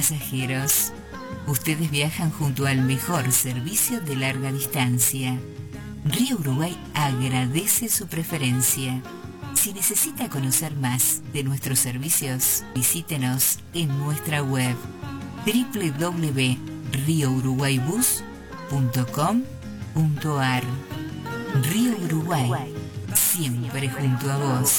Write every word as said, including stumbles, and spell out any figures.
pasajeros. Ustedes viajan junto al mejor servicio de larga distancia. Río Uruguay agradece su preferencia. Si necesita conocer más de nuestros servicios, visítenos en nuestra web doble u doble u doble u punto río uruguay bus punto com punto ar. Río Uruguay, siempre junto a vos.